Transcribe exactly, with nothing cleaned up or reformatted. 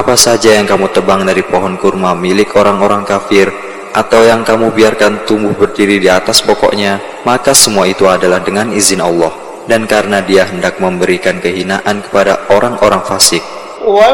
Apa saja yang kamu tebang dari pohon kurma milik orang-orang kafir, atau yang kamu biarkan tumbuh berdiri di atas pokoknya, maka semua itu adalah dengan izin Allah, dan karena Dia hendak memberikan kehinaan kepada orang-orang fasik.